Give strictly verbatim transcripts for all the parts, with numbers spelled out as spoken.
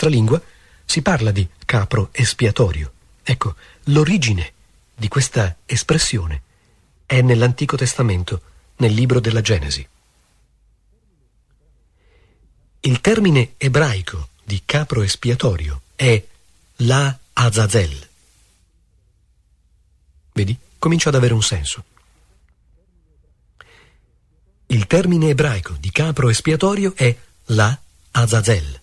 nostra lingua si parla di capro espiatorio. Ecco, l'origine di questa espressione è nell'Antico Testamento, nel libro della Genesi. Il termine ebraico di capro espiatorio è la Azazel. Vedi? Comincia ad avere un senso. Il termine ebraico di capro espiatorio è la Azazel.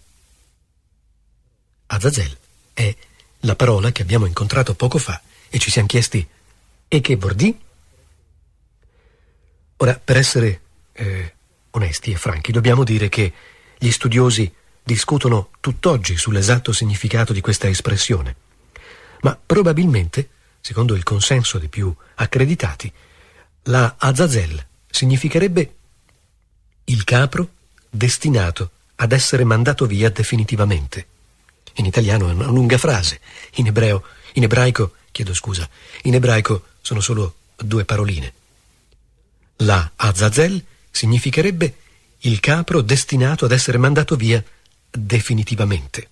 Azazel è la parola che abbiamo incontrato poco fa e ci siamo chiesti e che vuol dire? Ora, per essere eh, onesti e franchi, dobbiamo dire che gli studiosi discutono tutt'oggi sull'esatto significato di questa espressione, ma probabilmente, secondo il consenso dei più accreditati, la Azazel significherebbe il capro destinato ad essere mandato via definitivamente. In italiano è una lunga frase, in ebreo, in ebraico, chiedo scusa, in ebraico sono solo due paroline. La Azazel significherebbe il capro destinato ad essere mandato via definitivamente.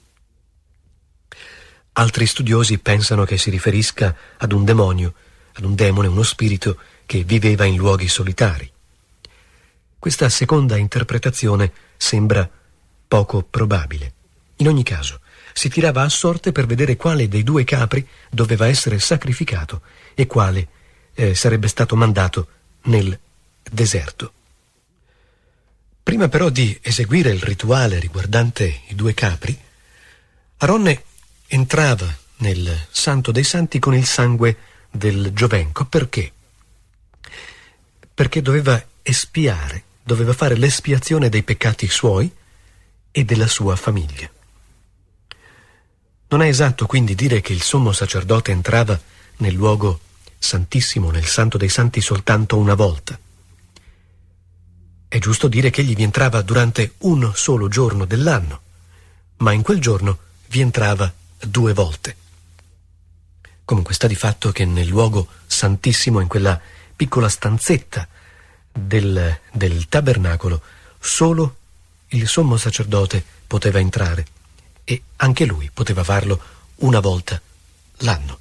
Altri studiosi pensano che si riferisca ad un demonio, ad un demone, uno spirito che viveva in luoghi solitari. Questa seconda interpretazione sembra poco probabile. In ogni caso, si tirava a sorte per vedere quale dei due capri doveva essere sacrificato e quale eh, sarebbe stato mandato nel deserto. Prima però di eseguire il rituale riguardante i due capri, Aronne entrava nel Santo dei Santi con il sangue del giovenco. Perché? Perché doveva espiare, doveva fare l'espiazione dei peccati suoi e della sua famiglia. Non è esatto quindi dire che il sommo sacerdote entrava nel luogo santissimo, nel Santo dei Santi, soltanto una volta. È giusto dire che egli vi entrava durante un solo giorno dell'anno, ma in quel giorno vi entrava due volte. Comunque sta di fatto che nel luogo santissimo, in quella piccola stanzetta del, del tabernacolo, solo il sommo sacerdote poteva entrare e anche lui poteva farlo una volta l'anno.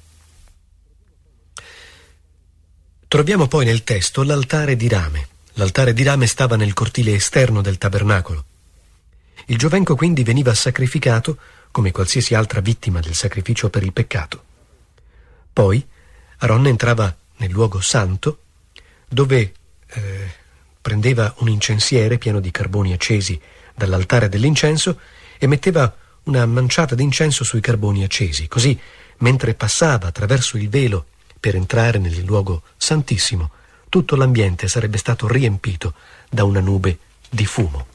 Troviamo poi nel testo l'altare di rame. L'altare di rame stava nel cortile esterno del tabernacolo. Il giovenco quindi veniva sacrificato come qualsiasi altra vittima del sacrificio per il peccato. Poi Aronne entrava nel luogo santo, dove eh, prendeva un incensiere pieno di carboni accesi dall'altare dell'incenso e metteva una manciata d'incenso sui carboni accesi. Così, mentre passava attraverso il velo per entrare nel luogo santissimo, tutto l'ambiente sarebbe stato riempito da una nube di fumo.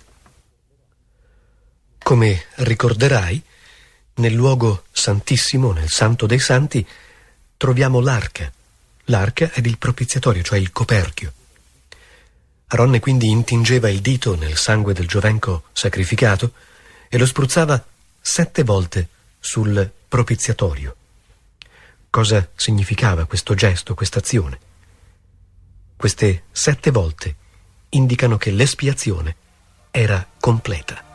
Come ricorderai, nel luogo santissimo, nel Santo dei Santi, troviamo l'arca. L'arca ed il propiziatorio, cioè il coperchio. Aronne quindi intingeva il dito nel sangue del giovenco sacrificato e lo spruzzava sette volte sul propiziatorio. Cosa significava questo gesto, questa azione? Queste sette volte indicano che l'espiazione era completa.